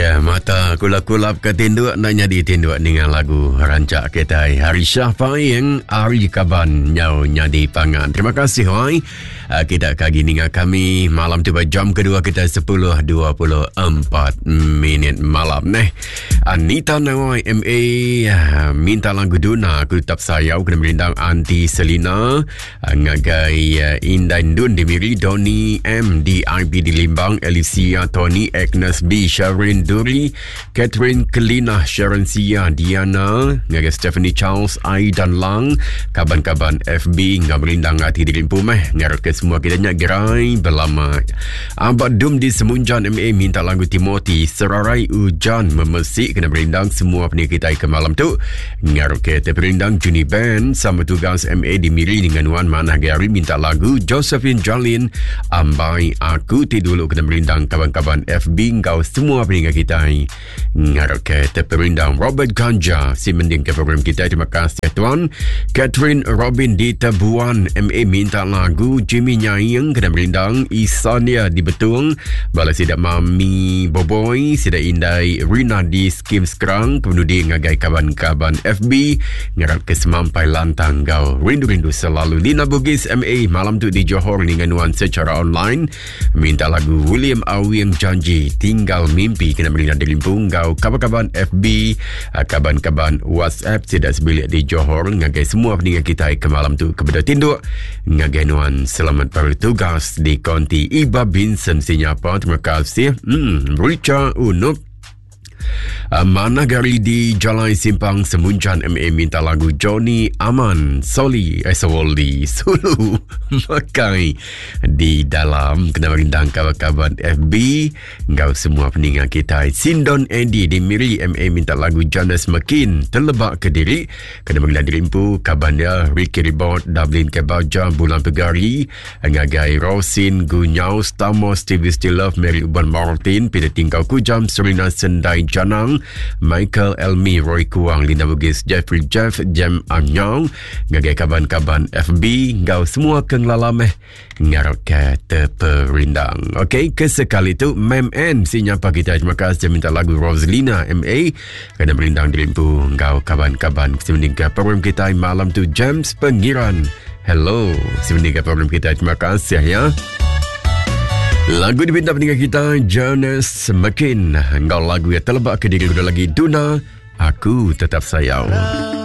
Ya, mata kulap-kulap ke tinduk nak jadi tinduk dengan lagu rancak kita Hari Syah Paing Ari Kaban nyau nyadi pangan. Terima kasih hai. Kita kagi dengan kami malam tu jam kedua kita 10.24 minit malam neh. Anita Nawai MA minta lagu Duna aku tetap sayau kena merindang Anti Selina ngagai Indan Dun Dimiri Doni M DIP di Limbang Alicia Tony Agnes B Sharon Duri Catherine Kelina Sharon Sia Diana ngagai Stephanie Charles I dan Lang kaban-kaban FB ngaberindang hati dirimpu meh ngarut ke semua kita nyak gerai berlama Abad Dum di Semunjan MA minta lagu Timothy Serarai Hujan Memesik kena berindang semua penik kita ke malam tu ngarut ke berindang Juni Band sama tugas MA di Miri dengan Wan Manah Gary minta lagu Josephine Jalin Ambai Aku Tidulu kena berindang kawan-kawan FB kau semua penik kita ngarut ke berindang Robert Ganja si mending ke program kita. Terima kasih tuan. Catherine Robin di Tabuan MA minta lagu Jimmy Nyayang kena berindang Isania di Betung balas sidak Mami Boboy sidak Indai Rina di Skim Sekerang kemudian ngagai kawan-kawan FB ngarap ke semampai lantang kau rindu-rindu selalu. Lina Bugis MA malam tu di Johor dengan nuan secara online minta lagu William Awi yang janji tinggal mimpi kena berindang di Limpung kau kawan-kawan FB kawan-kawan WhatsApp sidak sebilik di Johor ngagai semua peninggal kita ke malam tu kepada tinduk ngagai nuan selamat bertugas di konti Iba Vincent Sinyapa. Terima kasih Richard Unup Mana Gari di Jalan Simpang Semunjan MA minta lagu Johnny Aman Soli Sulu Makai di dalam kena merindang kawan-kawan FB kau semua peninggal kita. Sindon Eddie di Miri MA minta lagu Jonas Mekin Terlebak Kediri kena merindang dirimpu kabannya Ricky Ribot Dublin Kebaja Bulan Pegari ngagai Rosin Gunyau Stamo Stevie Still Love Mary Uban Martin Peter Tingkau Kujam Serena Sendai Janang Michael Elmi Roy Kuang Linda Bugis Jeffrey Jeff Jem Anyong ngagai kaban-kaban FB kau semua keng lalameh ngarok kata perindang. Okey, kesekali tu Mem N sinyapa kita. Terima kasih minta lagu Rosalina MA kena merindang dirimpu kau kaban-kaban semening ke program kita malam tu James Pengiran. Hello semening ke program kita. Terima kasih ya. Lagu dipinta peninggal kita Jonas Mekin. Engkau lagu yang terlebak ke diri udah lagi Duna Aku Tetap Sayang.